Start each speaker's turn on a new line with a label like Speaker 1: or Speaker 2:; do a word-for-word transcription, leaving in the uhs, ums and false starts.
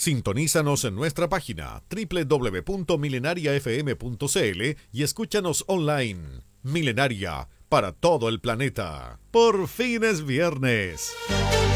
Speaker 1: Sintonízanos en nuestra página doble u doble u doble u punto milenaria f m punto c l y escúchanos online. Milenaria, para todo el planeta. Por fin es viernes.